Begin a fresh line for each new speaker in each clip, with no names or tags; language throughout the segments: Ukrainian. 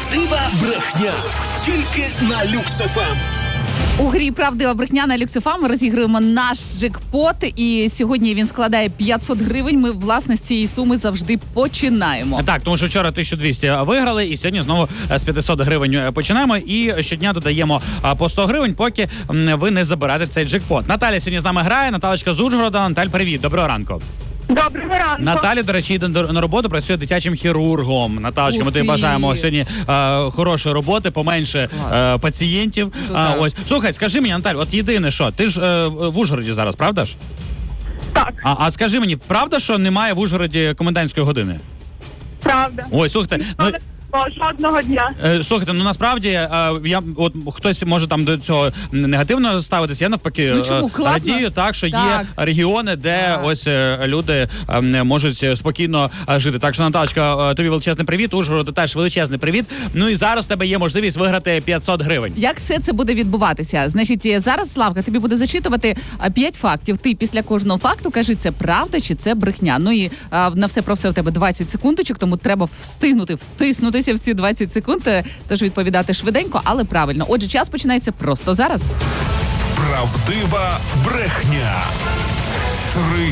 Правдива брехня. Тільки на Люкс ФМ.
У грі «Правдива брехня» на Люкс ФМ ми розігруємо наш джекпот. І сьогодні він складає 500 гривень. Ми, власне, з цієї суми завжди починаємо.
Так, тому що вчора 1200 виграли, і сьогодні знову з 500 гривень починаємо. І щодня додаємо по 100 гривень, поки ви не заберете цей джекпот. Наталя сьогодні з нами грає. Наталочка з Ужгорода. Наталь, привіт. Доброго ранку.
Доброго ранку.
Наталя, до речі, йде на роботу, працює дитячим хірургом. Наталочка, ми тобі бажаємо сьогодні хорошої роботи, поменше пацієнтів. Ось. Слухай, скажи мені, Наталь, от єдине що, ти ж в Ужгороді зараз, правда ж?
Так.
А скажи мені, правда, що немає в Ужгороді комендантської години?
Правда.
Ой, слухайте,
жодного дня.
Слухайте, ну насправді от хтось може там до цього негативно ставитися. Я навпаки радію так, що є регіони, де ось люди можуть спокійно жити. Так що, Наталочка, тобі величезний привіт, Ужгороду теж величезний привіт. Ну і зараз у тебе є можливість виграти 500 гривень.
Як все це буде відбуватися? Значить, зараз Славка тобі буде зачитувати 5 фактів. Ти після кожного факту кажи, це правда чи це брехня. Ну і на все про все у тебе 20 секундочок, тому треба встигнути втиснутися в ці 20 секунд, тож відповідати швиденько, але правильно. Отже, час починається просто зараз.
Правдива брехня. 3,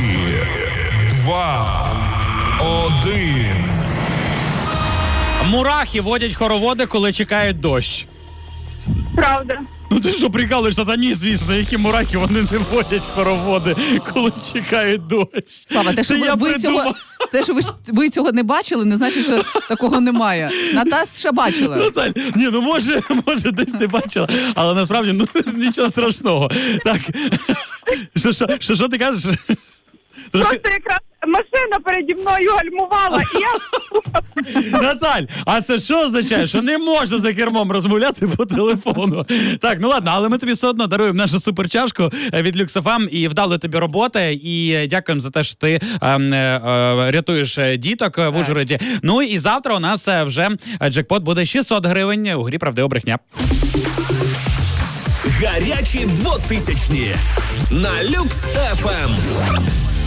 2, 1.
Мурахи водять хороводи, коли чекають дощ.
Правда.
Ну ти що, прикалуєшся? Та ні, звісно, які мурахи, вони не водять хороводи, коли чекають дощ.
Слава, те, що ви цього не бачили, не значить, що такого немає. Наташа бачила.
Наталь, ні, ну може десь ти бачила, але насправді, нічого страшного. Так, що ти кажеш?
Просто якраз машина переді мною гальмувала, і я...
Наталь, а це що означає? Що не можна за кермом розмовляти по телефону. Так, ну ладно, але ми тобі все одно даруємо нашу суперчашку від Люкс ФМ і вдали тобі роботи. І дякуємо за те, що ти рятуєш діток в Ужгороді. Ну і завтра у нас вже джекпот буде 600 гривень у грі «Правдива брехня».
Гарячі 2000-ні на Люкс ФМ.